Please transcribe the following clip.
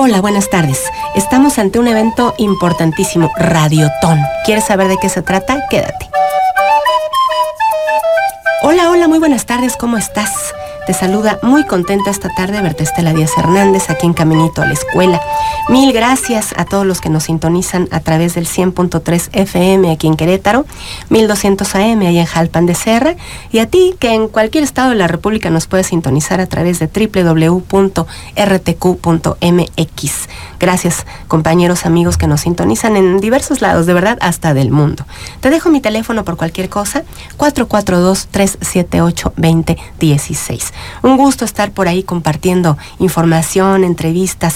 Hola, buenas tardes. Estamos ante un evento importantísimo, Radiotón. ¿Quieres saber de qué se trata? Quédate. Hola, muy buenas tardes, ¿cómo estás? Te saluda muy contenta esta tarde verte Estela Díaz Hernández aquí en Caminito a la Escuela. Mil gracias a todos los que nos sintonizan a través del 100.3 FM aquí en Querétaro, 1200 AM allá en Jalpan de Serra, y a ti que en cualquier estado de la República nos puedes sintonizar a través de www.rtq.mx. Gracias, compañeros, amigos que nos sintonizan en diversos lados, de verdad, hasta del mundo. Te dejo mi teléfono por cualquier cosa, 442-378-2016. Un gusto estar por ahí compartiendo información, entrevistas,